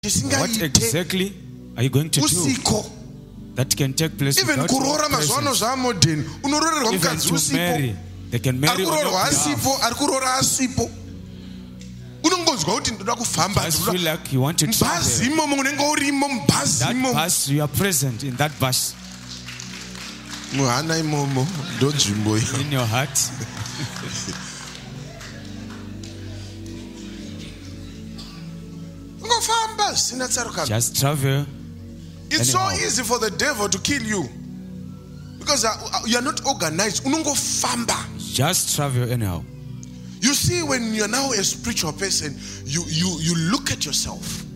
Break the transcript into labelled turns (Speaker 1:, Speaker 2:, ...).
Speaker 1: What exactly are you going to do that can take place
Speaker 2: even
Speaker 1: without your
Speaker 2: kurora mazwano zvaamodheni unororerwa
Speaker 1: even
Speaker 2: mukadzi
Speaker 1: to
Speaker 2: usipo
Speaker 1: marry? They can marry on your
Speaker 2: arikurorwa
Speaker 1: behalf.
Speaker 2: asipo arikurora asipo unongonzwa kuti ndoda kufamba
Speaker 1: Just feel like you want to travel.
Speaker 2: mubhazi imomo unenge urimo mubhazi
Speaker 1: That
Speaker 2: imomo
Speaker 1: bus, you are present in that bus.
Speaker 2: muhana imomo ndonzvimbo iyo
Speaker 1: In your heart.
Speaker 2: ungofamba zvisina tsarukano.
Speaker 1: Just travel.
Speaker 2: It's so
Speaker 1: anyhow.
Speaker 2: easy for the devil to kill you because you are not organized. Unongofamba.
Speaker 1: Just travel anyhow.
Speaker 2: You see, when you're now a spiritual person, you look at yourself.